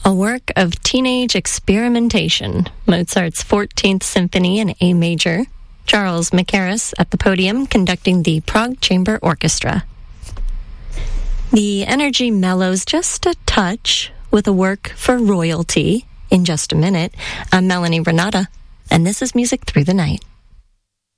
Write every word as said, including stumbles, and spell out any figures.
A work of teenage experimentation, Mozart's fourteenth Symphony in A major. Charles Mackerras at the podium conducting the Prague Chamber Orchestra. The energy mellows just a touch with a work for royalty in just a minute. I'm Melanie Renata, and this is Music Through the Night.